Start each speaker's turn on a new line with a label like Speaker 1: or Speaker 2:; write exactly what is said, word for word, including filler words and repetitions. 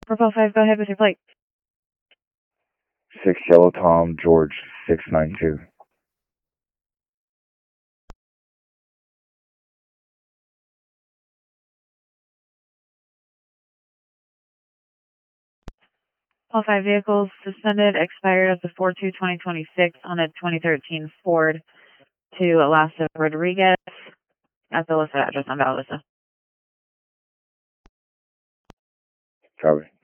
Speaker 1: Purple five, go ahead with your plate.
Speaker 2: six Yellow Tom, George six nine two.
Speaker 1: All five vehicles suspended, expired as of four two twenty twenty-six on a twenty thirteen Ford to Alasa Rodriguez at the listed address on Valvista.
Speaker 2: Copy.